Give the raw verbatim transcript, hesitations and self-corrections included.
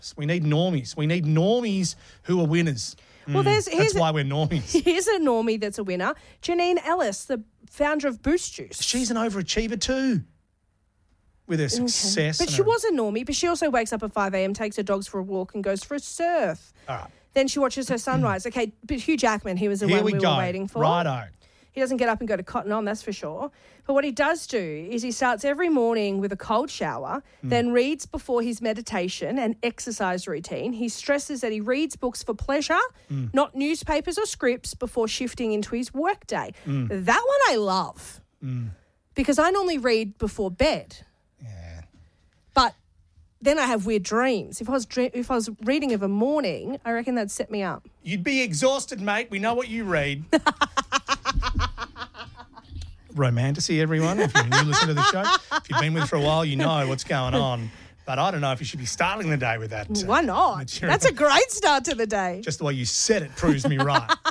We need normies. We need normies who are winners. Well, Mm, there's here's that's why we're normies. Here's a normie that's a winner. Janine Ellis, the founder of Boost Juice. She's an overachiever too, with her success. But and she her- was a normie, but she also wakes up at five a.m., takes her dogs for a walk and goes for a surf. All right. Then she watches her sunrise. Okay, but Hugh Jackman, he was the Here one we we, go. were waiting for. Righto. He doesn't get up and go to Cotton On, that's for sure. But what he does do is he starts every morning with a cold shower, Mm. then reads before his meditation and exercise routine. He stresses that he reads books for pleasure, Mm. not newspapers or scripts, before shifting into his workday. Mm. That one I love because I normally read before bed. Yeah. But then I have weird dreams. If I was dre- if I was reading of a morning, I reckon that'd set me up. You'd be exhausted, mate. We know what you read. Romantasy, everyone. If you new listen to the show, if you've been with it for a while, you know what's going on. But I don't know if you should be starting the day with that. uh, Why not? material. That's a great start to the day. Just the way you said it proves me right.